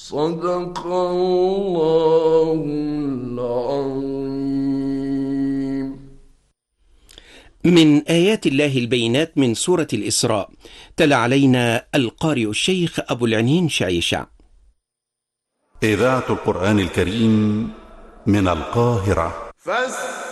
صدق الله العظيم. من آيات الله البينات من سورة الإسراء. تلا علينا القارئ الشيخ أبو العنين شعيشة. إذاعة القرآن الكريم من القاهرة.